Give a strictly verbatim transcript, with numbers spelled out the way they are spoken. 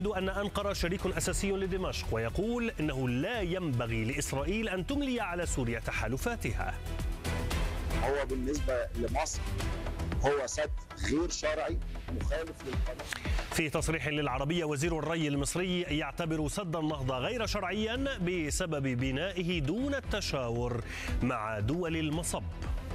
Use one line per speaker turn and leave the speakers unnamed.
أن أنقرة شريك أساسي لدمشق، ويقول إنه لا ينبغي لإسرائيل أن تملي على سوريا تحالفاتها.
هو بالنسبة لمصر هو سد غير شرعي مخالف للقانون.
في تصريح للعربية، وزير الري المصري يعتبر سد النهضة غير شرعيا بسبب بنائه دون التشاور مع دول المصب.